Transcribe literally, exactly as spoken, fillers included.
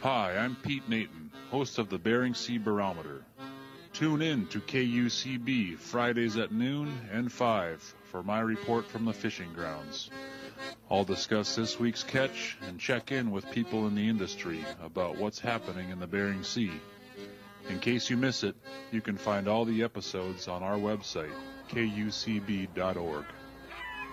Hi, I'm Pete Nathan, host of the Bering Sea Barometer. Tune in to K U C B Fridays at noon and five for my report from the fishing grounds. I'll discuss this week's catch and check in with people in the industry about what's happening in the Bering Sea. In case you miss it, you can find all the episodes on our website, K U C B dot org.